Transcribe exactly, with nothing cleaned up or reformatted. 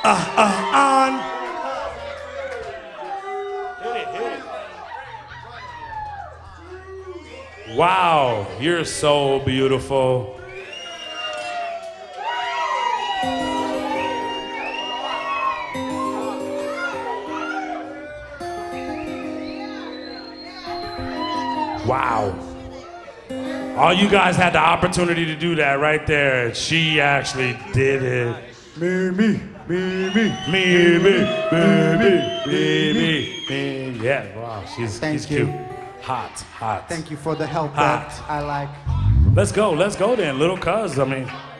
uh, uh, on. Hit it, hit it. Wow, you're so beautiful. Wow. All you guys had the opportunity to do that right there. She actually did it. Me, me, me, me, Me, me, me, me, me, me, me. Yeah, wow, she's, Thank she's you. cute. Hot, hot. Thank you for the help Hot. that I like. Let's go, let's go then, little cuz. I mean,